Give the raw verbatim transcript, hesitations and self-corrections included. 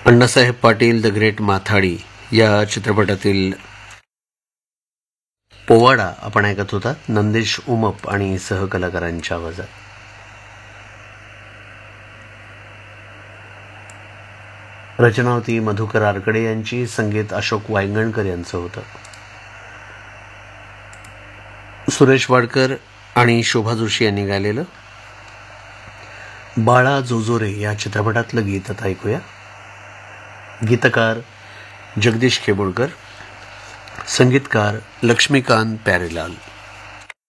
Annasaheb Patil the great माथाडी या चित्रपटातील पोवाडा आपण ऐकत होता नंदेश उमप आणि सहकलाकारांच्या आवाजात. रचना होती मधुकर आरकडे यांची, संगीत अशोक वायंगणकर यांचं होतं. सुरेश वाडकर आणि शोभा जोशी यांनी गायलेलं बाळा जोजोरे या चित्रपटातलं गीत आता ऐकूया. गीतकार जगदीश खेबुळकर, संगीतकार लक्ष्मीकांत प्यारेलाल.